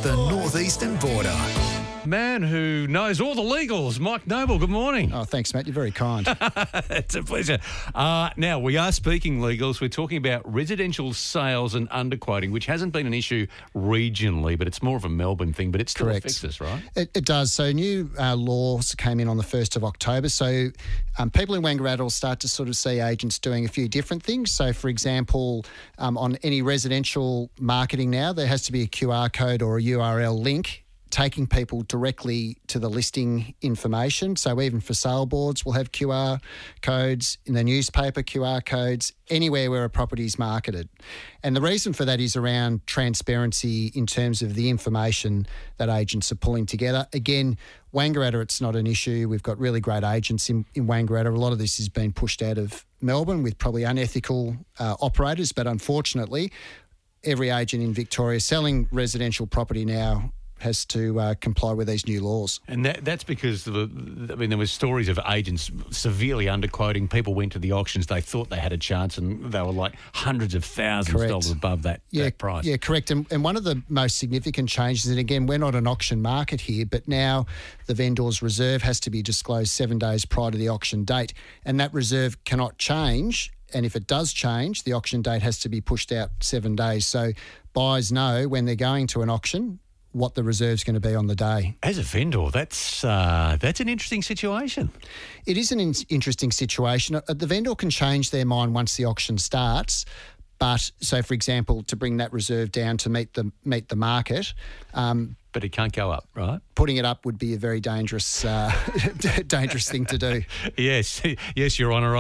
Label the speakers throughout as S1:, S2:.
S1: the northeastern border.
S2: Man who knows all the legals, Mike Noble, good morning.
S3: Oh, thanks, Matt. You're very kind.
S2: It's a pleasure. Now, we are speaking legals. We're talking about residential sales and underquoting, which hasn't been an issue regionally, but it's more of a Melbourne thing, but it still affects us, right?
S3: It does. So new laws came in on the 1st of October. So people in Wangaratta will start to sort of see agents doing a few different things. So, for example, on any residential marketing now, there has to be a QR code or a URL link taking people directly to the listing information. So even for sale boards, we'll have QR codes, in the newspaper, QR codes, anywhere where a property is marketed. And the reason for that is around transparency in terms of the information that agents are pulling together. Again, Wangaratta, it's not an issue. We've got really great agents in Wangaratta. A lot of this has been pushed out of Melbourne with probably unethical operators, but unfortunately, every agent in Victoria selling residential property now has to comply with these new laws.
S2: And that's because, there were stories of agents severely underquoting. People went to the auctions, they thought they had a chance, and they were like hundreds of thousands of dollars above that price.
S3: Yeah, correct. And one of the most significant changes, and again, we're not an auction market here, but now the vendor's reserve has to be disclosed 7 days prior to the auction date, and that reserve cannot change. And if it does change, the auction date has to be pushed out 7 days. So buyers know when they're going to an auction what the reserve's going to be on the day.
S2: As a vendor, that's an interesting situation.
S3: It is an interesting situation. The vendor can change their mind once the auction starts. But so, for example, to bring that reserve down to meet the market,
S2: but it can't go up, right?
S3: Putting it up would be a very dangerous thing to do.
S2: Yes, Your Honour.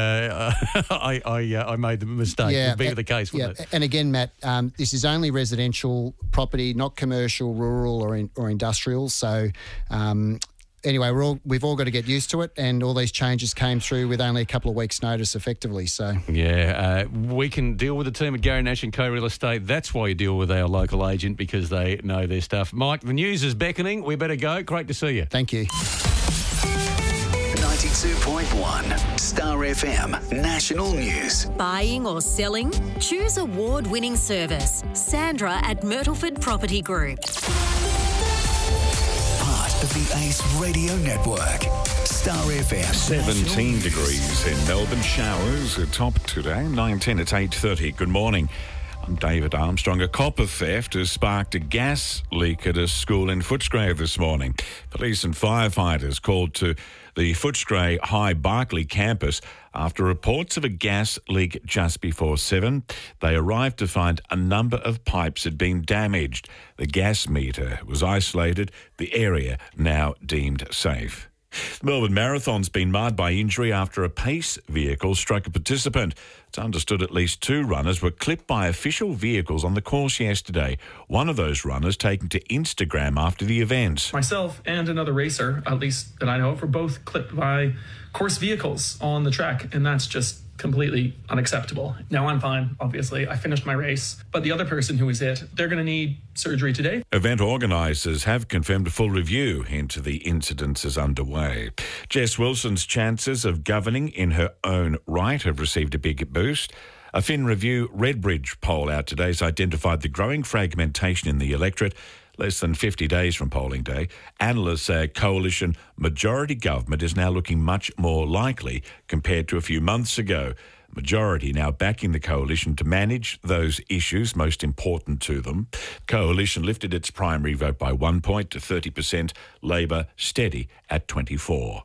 S2: I made the mistake.
S3: Yeah,
S2: would be the case, wouldn't it?
S3: And again, Matt, this is only residential property, not commercial, rural, or industrial. So. Anyway, we've all got to get used to it, and all these changes came through with only a couple of weeks' notice, effectively. So
S2: we can deal with the team at Gary Nash and Co Real Estate. That's why you deal with our local agent, because they know their stuff. Mike, the news is beckoning. We better go. Great to see you.
S3: Thank you.
S1: 92.1 Star FM National News.
S4: Buying or selling? Choose award-winning service. Sandra at Myrtleford Property Group.
S1: Of the ACE Radio Network. Star FM.
S5: 17 degrees in Melbourne. Showers are top today. 9:10, it's 8:30. Good morning. I'm David Armstrong. A copper theft has sparked a gas leak at a school in Footscray this morning. Police and firefighters called to the Footscray High Barclay campus after reports of a gas leak just before 7. They arrived to find a number of pipes had been damaged. The gas meter was isolated, the area now deemed safe. The Melbourne Marathon's been marred by injury after a pace vehicle struck a participant. It's understood at least 2 runners were clipped by official vehicles on the course yesterday. One of those runners taken to Instagram after the event.
S6: Myself and another racer, at least that I know of, were both clipped by course vehicles on the track, and that's just completely unacceptable. Now I'm fine, obviously. I finished my race, but the other person who was hit, they're going to need surgery today.
S5: Event organisers have confirmed a full review into the incidents is underway. Jess Wilson's chances of governing in her own right have received a big boost. A Fin Review Redbridge poll out today has identified the growing fragmentation in the electorate. Less than 50 days from polling day, analysts say a coalition majority government is now looking much more likely compared to a few months ago. Majority now backing the coalition to manage those issues most important to them. Coalition lifted its primary vote by 1 point to 30%, Labor steady at 24%.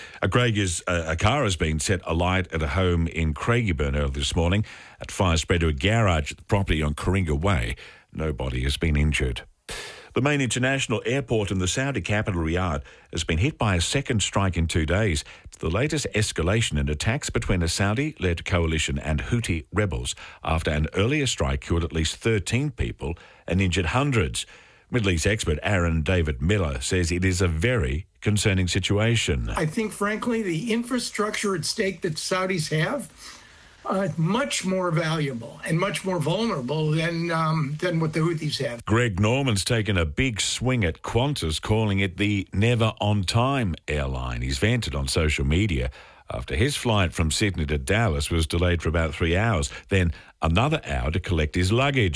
S5: A car has been set alight at a home in Craigieburn earlier this morning. At fire spread to a garage at the property on Coringa Way. Nobody has been injured. The main international airport in the Saudi capital, Riyadh, has been hit by a second strike in 2 days. It's the latest escalation in attacks between a Saudi-led coalition and Houthi rebels after an earlier strike killed at least 13 people and injured hundreds. Middle East expert Aaron David Miller says it is a very concerning situation.
S7: I think, frankly, the infrastructure at stake that Saudis have much more valuable and much more vulnerable than what the Houthis have.
S5: Greg Norman's taken a big swing at Qantas, calling it the never-on-time airline. He's vented on social media after his flight from Sydney to Dallas was delayed for about 3 hours, then another hour to collect his luggage.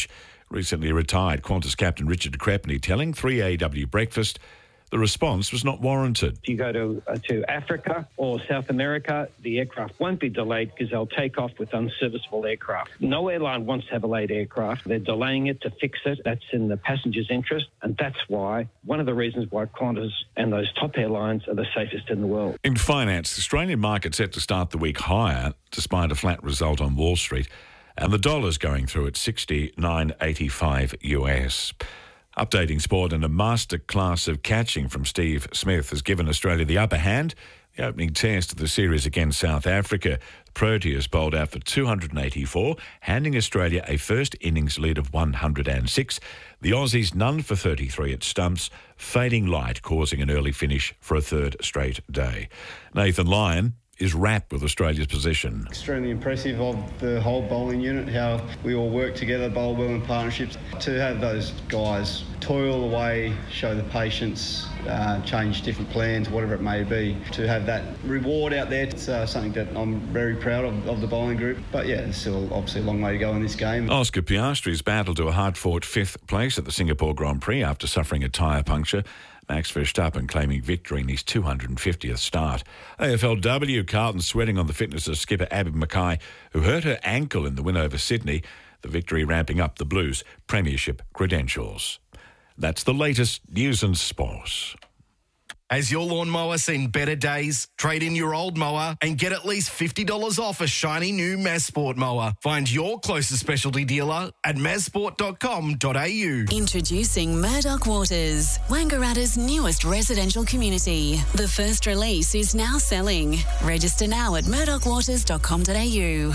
S5: Recently retired Qantas captain Richard Crepney telling 3AW Breakfast the response was not warranted.
S8: If you go to Africa or South America, the aircraft won't be delayed because they'll take off with unserviceable aircraft. No airline wants to have a late aircraft. They're delaying it to fix it. That's in the passenger's interest, and that's why, one of the reasons why Qantas and those top airlines are the safest in the world.
S5: In finance, the Australian market set to start the week higher despite a flat result on Wall Street, and the dollar's going through at 69.85 US. Updating sport, and a masterclass of catching from Steve Smith has given Australia the upper hand. The opening test of the series against South Africa, the Proteas bowled out for 284, handing Australia a first innings lead of 106. The Aussies none for 33 at stumps, fading light, causing an early finish for a third straight day. Nathan Lyon is wrapped with Australia's position.
S9: Extremely impressive of the whole bowling unit, how we all work together, bowl well in partnerships. To have those guys toil away, show the patience, change different plans, whatever it may be. To have that reward out there, it's something that I'm very proud of the bowling group. But yeah, there's still obviously a long way to go in this game.
S5: Oscar Piastri's battled to a hard-fought fifth place at the Singapore Grand Prix after suffering a tyre puncture. Max Verstappen claiming victory in his 250th start. AFLW, Carlton sweating on the fitness of skipper Abby Mackay, who hurt her ankle in the win over Sydney. The victory ramping up the Blues' premiership credentials. That's the latest news and sport.
S10: Has your lawnmower seen better days? Trade in your old mower and get at least $50 off a shiny new Mazsport mower. Find your closest specialty dealer at mazsport.com.au.
S4: Introducing Murdoch Waters, Wangaratta's newest residential community. The first release is now selling. Register now at murdochwaters.com.au.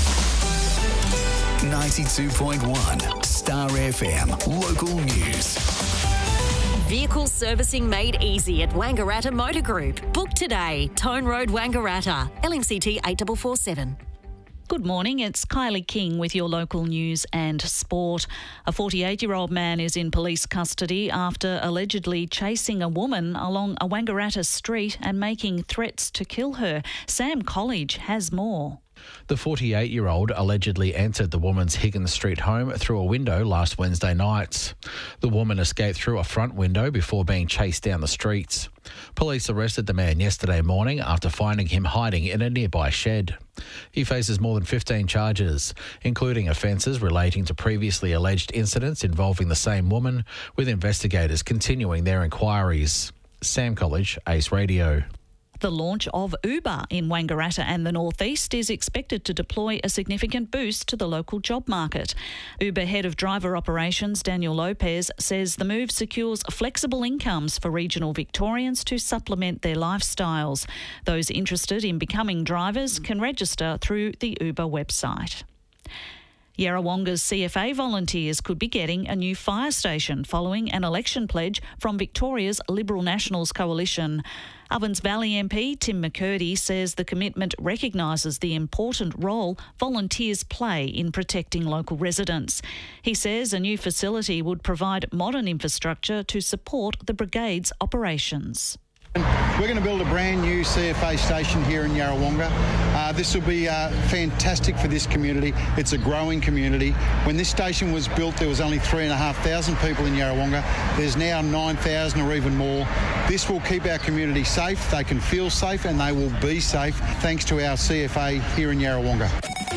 S1: 92.1 Star FM Local News.
S4: Vehicle servicing made easy at Wangaratta Motor Group. Book today. Tone Road, Wangaratta. LMCT 8447.
S11: Good morning, it's Kylie King with your local news and sport. A 48-year-old man is in police custody after allegedly chasing a woman along a Wangaratta street and making threats to kill her. Sam College has more.
S12: The 48-year-old allegedly entered the woman's Higgins Street home through a window last Wednesday night. The woman escaped through a front window before being chased down the streets. Police arrested the man yesterday morning after finding him hiding in a nearby shed. He faces more than 15 charges, including offences relating to previously alleged incidents involving the same woman, with investigators continuing their inquiries. Sam College, Ace Radio.
S11: The launch of Uber in Wangaratta and the Northeast is expected to deploy a significant boost to the local job market. Uber Head of Driver Operations Daniel Lopez says the move secures flexible incomes for regional Victorians to supplement their lifestyles. Those interested in becoming drivers can register through the Uber website. Yarrawonga's CFA volunteers could be getting a new fire station following an election pledge from Victoria's Liberal Nationals coalition. Ovens Valley MP Tim McCurdy says the commitment recognises the important role volunteers play in protecting local residents. He says a new facility would provide modern infrastructure to support the brigade's operations.
S13: We're going to build a brand new CFA station here in Yarrawonga. This will be fantastic for this community. It's a growing community. When this station was built, there was only 3,500 people in Yarrawonga. There's now 9,000 or even more. This will keep our community safe. They can feel safe and they will be safe thanks to our CFA here in Yarrawonga.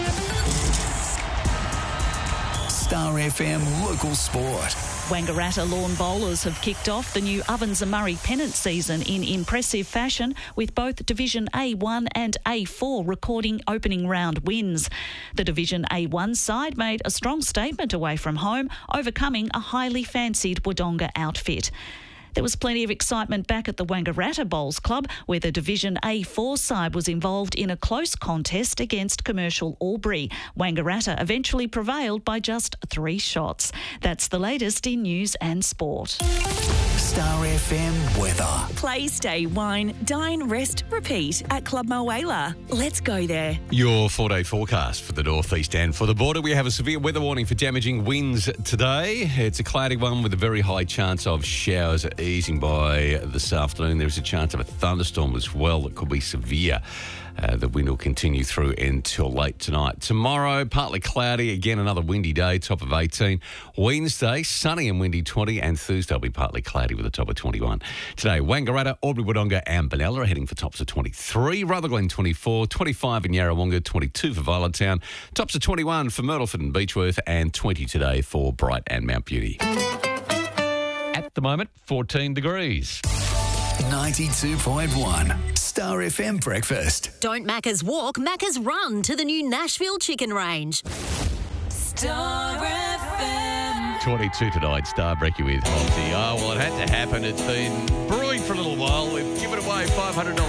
S1: Star FM Local Sport.
S11: Wangaratta lawn bowlers have kicked off the new Ovens and Murray pennant season in impressive fashion, with both Division A1 and A4 recording opening round wins. The Division A1 side made a strong statement away from home, overcoming a highly fancied Wodonga outfit. There was plenty of excitement back at the Wangaratta Bowls Club, where the Division A4 side was involved in a close contest against Commercial Albury. Wangaratta eventually prevailed by just 3 shots. That's the latest in news and sport.
S1: Star FM weather.
S14: Play, stay, wine, dine, rest, repeat at Club Mulwala. Let's go there.
S2: Your 4-day forecast for the northeast and for the border. We have a severe weather warning for damaging winds today. It's a cloudy one with a very high chance of showers easing by this afternoon. There's a chance of a thunderstorm as well that could be severe. The wind will continue through until late tonight. Tomorrow, partly cloudy. Again, another windy day, top of 18. Wednesday, sunny and windy, 20. And Thursday will be partly cloudy with a top of 21. Today, Wangaratta, Albury Wodonga and Benalla are heading for tops of 23. Rutherglen, 24. 25 in Yarrawonga, 22 for Violettown. Tops of 21 for Myrtleford and Beechworth, and 20 today for Bright and Mount Beauty. At the moment, 14 degrees.
S1: 92.1 Star FM Breakfast.
S15: Don't Macca's walk, Macca's run to the new Nashville Chicken Range.
S4: Star FM.
S2: 22 tonight, Star Brekkie with Hobbsy. Oh, well, it had to happen. It's been brewing for a little while. We've given away $500